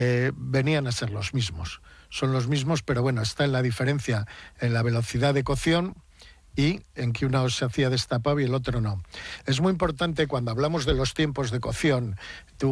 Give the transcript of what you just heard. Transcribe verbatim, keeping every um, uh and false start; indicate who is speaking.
Speaker 1: eh, venían a ser los mismos. Son los mismos, pero bueno, está en la diferencia en la velocidad de cocción y en que uno se hacía destapado y el otro no. Es muy importante cuando hablamos de los tiempos de cocción. Tú